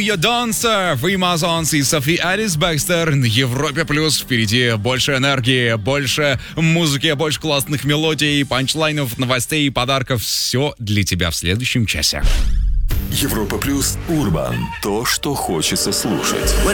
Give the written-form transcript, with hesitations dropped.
You Dancer, Amazons и Софи Алис Бэкстер на Европе Плюс. Впереди больше энергии, больше музыки, больше классных мелодий, панчлайнов, новостей и подарков. Все для тебя в следующем часе. Европа Плюс Урбан. То, что хочется слушать.